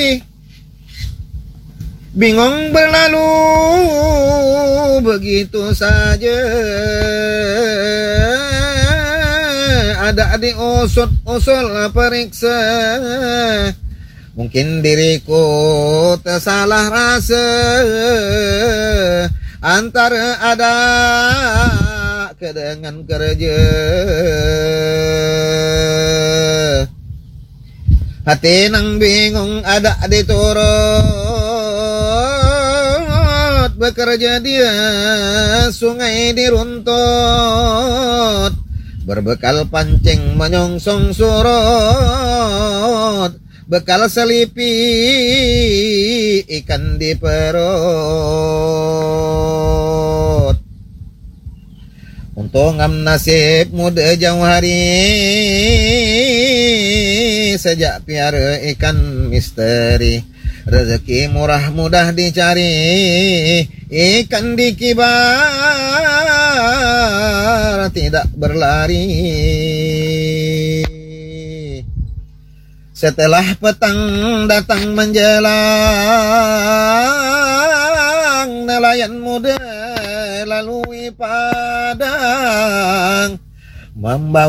Bingung berlalu begitu saja. Ada diusut-usul periksa, mungkin diriku tersalah rasa. Antara ada dengan kerja, hati nang bingung ada diturut. Bekerja dia sungai diruntut, berbekal pancing menyongsong surut, bekal selipi ikan di perut. Untung am nasib muda jauh hari, sejak piara ikan misteri. Rezeki murah mudah dicari, ikan di kibar tidak berlari. Setelah petang datang menjelang, nelayan muda lalui padang membawa